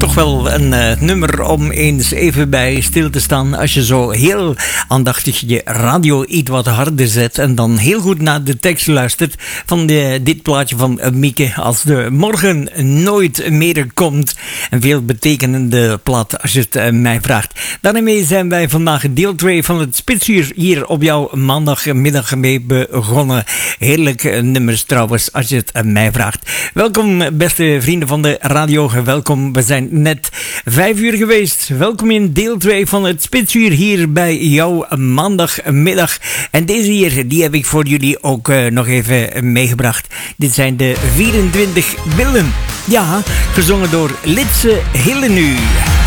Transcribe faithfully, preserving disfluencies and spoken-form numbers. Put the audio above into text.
toch wel een uh, nummer om eens even bij stil te staan. Als je zo heel aandachtig je radio iets wat harder zet en dan heel goed naar de tekst luistert van de, dit plaatje van Mieke. Als de morgen nooit meer komt. Een veel betekenende plaat als je het uh, mij vraagt. Daarmee zijn wij vandaag deel twee van het Spitsuur hier op jouw maandagmiddag mee begonnen. Heerlijke nummers trouwens als je het uh, mij vraagt. Welkom beste vrienden van de radio. Welkom, we zijn net vijf uur geweest. Welkom in deel twee van het Spitsuur hier bij jouw maandagmiddag. En deze hier, die heb ik voor jullie ook uh, nog even meegebracht. Dit zijn de vierentwintig Billen. Ja, gezongen door Litse Hillenu.